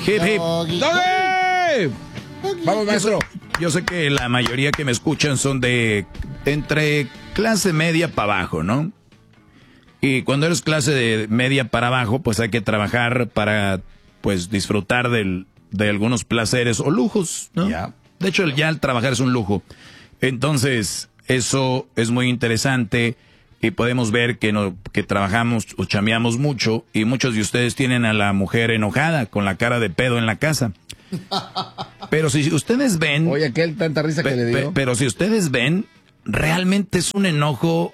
Hip, hip. ¡Doggy! Vamos, maestro. Yo sé que la mayoría que me escuchan son de entre clase media para abajo, ¿no? Y cuando eres clase de media para abajo, pues hay que trabajar para, pues, disfrutar de algunos placeres o lujos, ¿no? Yeah. De hecho, ya el trabajar es un lujo. Entonces, eso es muy interesante y podemos ver que trabajamos o chameamos mucho y muchos de ustedes tienen a la mujer enojada con la cara de pedo en la casa. Pero si ustedes ven... Oye, aquel tanta risa que le dio. Pero si ustedes ven, realmente es un enojo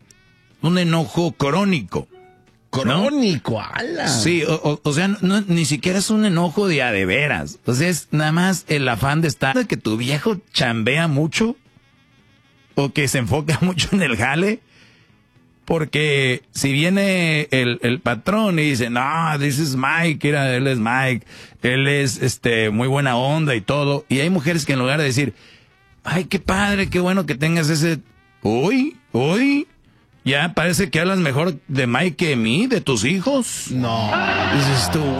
crónico. Crónico, ¿no? ala. Sí, o sea, ni siquiera es un enojo de a de veras. O sea, es nada más el afán de estar, de que tu viejo chambea mucho o que se enfoca mucho en el jale. Porque si viene el patrón y dice, no, this is Mike, mira, él es Mike, él es muy buena onda y todo. Y hay mujeres que en lugar de decir, ay, qué padre, qué bueno que tengas ese, uy, ya parece que hablas mejor de Mike que de mí, de tus hijos. No. Dices tú,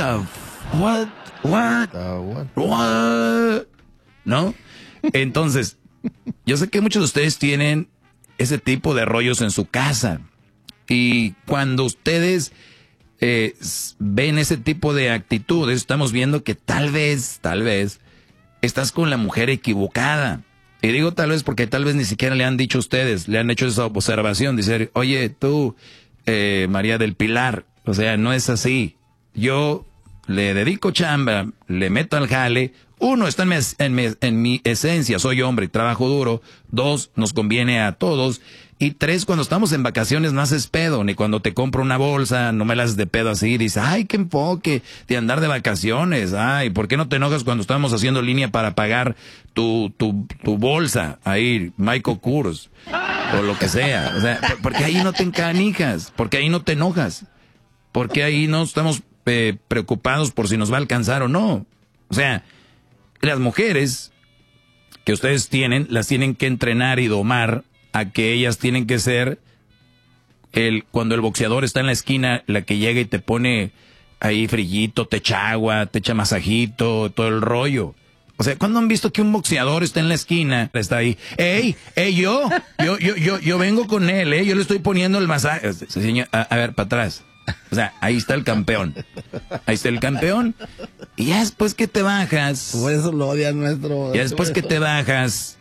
what? ¿No? Entonces, yo sé que muchos de ustedes tienen ese tipo de rollos en su casa. Y cuando ustedes ven ese tipo de actitudes, estamos viendo que tal vez estás con la mujer equivocada. Y digo tal vez porque tal vez ni siquiera le han dicho a ustedes, le han hecho esa observación, decir, oye, tú, María del Pilar, o sea, no es así. Yo le dedico chamba, le meto al jale. Uno, está en mi esencia, soy hombre y trabajo duro. Dos, nos conviene a todos. Y tres, cuando estamos en vacaciones no haces pedo, ni cuando te compro una bolsa, no me la haces de pedo así. Dices, ay, qué enfoque de andar de vacaciones. Ay, ¿por qué no te enojas cuando estamos haciendo línea para pagar tu bolsa? Ahí, Michael Kors, o lo que sea. O sea, porque ahí no te encanijas, porque ahí no te enojas, porque ahí no estamos preocupados por si nos va a alcanzar o no. O sea, las mujeres que ustedes tienen, las tienen que entrenar y domar a que ellas tienen que ser cuando el boxeador está en la esquina, la que llega y te pone ahí frillito, te echa agua, te echa masajito, todo el rollo. O sea, ¿cuándo han visto que un boxeador está en la esquina, está ahí? ¡Ey, yo vengo con él, yo le estoy poniendo el masaje! Señor, a ver, para atrás. O sea, ahí está el campeón. Ahí está el campeón. Y ya después que te bajas. Por eso lo odian nuestro. Ya después que te bajas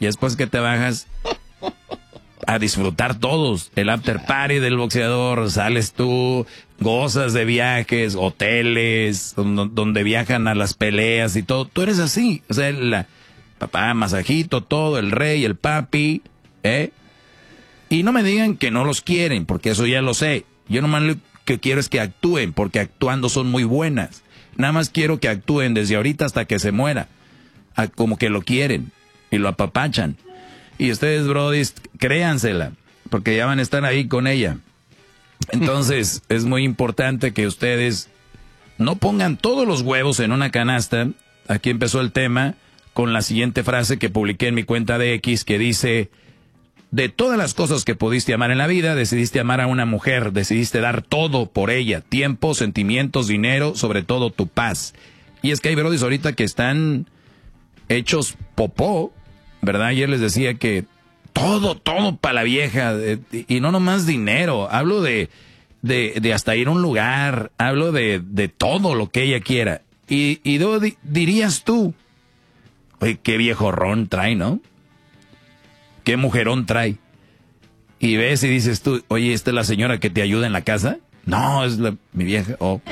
a disfrutar todos. El after party del boxeador, sales tú, gozas de viajes, hoteles, donde viajan a las peleas y todo. Tú eres así. O sea, papá, masajito, todo, el rey, el papi, Y no me digan que no los quieren, porque eso ya lo sé. Yo nomás lo que quiero es que actúen, porque actuando son muy buenas. Nada más quiero que actúen desde ahorita hasta que se muera. Como que lo quieren y lo apapachan. Y ustedes, brodis, créansela, porque ya van a estar ahí con ella. Entonces, es muy importante que ustedes no pongan todos los huevos en una canasta. Aquí empezó el tema con la siguiente frase que publiqué en mi cuenta de X, que dice: de todas las cosas que pudiste amar en la vida, decidiste amar a una mujer, decidiste dar todo por ella, tiempo, sentimientos, dinero, sobre todo tu paz. Y es que hay brodis ahorita que están hechos popó, ¿verdad? Ayer les decía que todo para la vieja, y no nomás dinero, hablo de hasta ir a un lugar, hablo de todo lo que ella quiera. Y dirías tú, oye, qué viejorrón trae, ¿no? ¿Qué mujerón trae? Y ves y dices tú, oye, ¿esta es la señora que te ayuda en la casa? No, es mi vieja. Oh.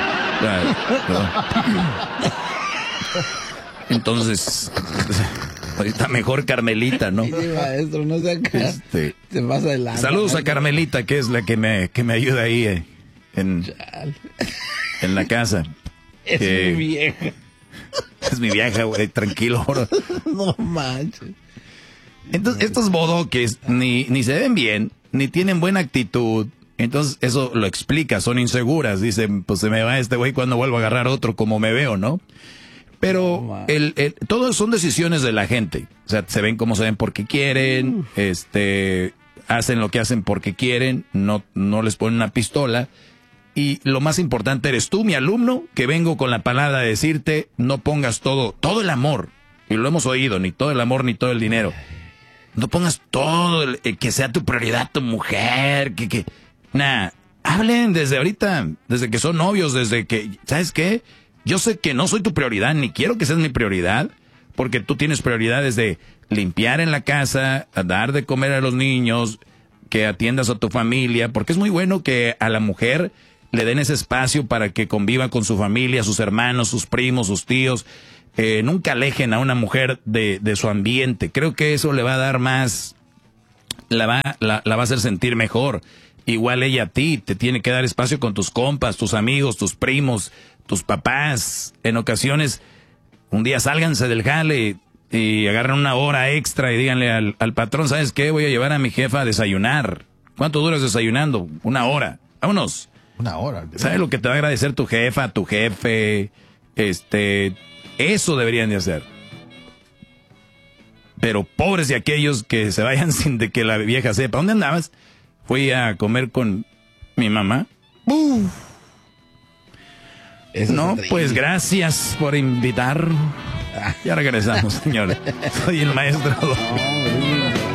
Entonces, ahorita mejor Carmelita, ¿no? Sí, maestro, no se acá. Se pasa de lanza. Saludos a Carmelita, que es la que me ayuda ahí en la casa. Es mi vieja. Es mi vieja, güey, tranquilo. No manches. Entonces, estos bodoques ni se ven bien, ni tienen buena actitud. Entonces, eso lo explica, son inseguras. Dicen, pues se me va este güey cuando vuelvo a agarrar otro como me veo, ¿no? Pero todo son decisiones de la gente. O sea, se ven como se ven porque quieren, hacen lo que hacen porque quieren, no les ponen una pistola. Y lo más importante eres tú, mi alumno, que vengo con la palabra de decirte, no pongas todo el amor, y lo hemos oído, ni todo el amor ni todo el dinero. No pongas todo, que sea tu prioridad tu mujer, hablen desde ahorita, desde que son novios, desde que, ¿sabes qué? Yo sé que no soy tu prioridad, ni quiero que seas mi prioridad, porque tú tienes prioridades de limpiar en la casa, dar de comer a los niños, que atiendas a tu familia, porque es muy bueno que a la mujer le den ese espacio para que conviva con su familia, sus hermanos, sus primos, sus tíos. Nunca alejen a una mujer de su ambiente. Creo que eso le va a dar más, la va a hacer sentir mejor. Igual ella a ti, te tiene que dar espacio con tus compas, tus amigos, tus primos, tus papás. En ocasiones, un día sálganse del jale y agarren una hora extra y díganle al patrón, ¿sabes qué? Voy a llevar a mi jefa a desayunar. ¿Cuánto duras desayunando? 1 hora. Vámonos. 1 hora. ¿Sabes lo que te va a agradecer tu jefa, tu jefe? Eso deberían de hacer. Pero pobres de aquellos que se vayan sin de que la vieja sepa. ¿Dónde andabas? Fui a comer con mi mamá. No, pues gracias por invitar. Ya regresamos, señores. Soy el maestro.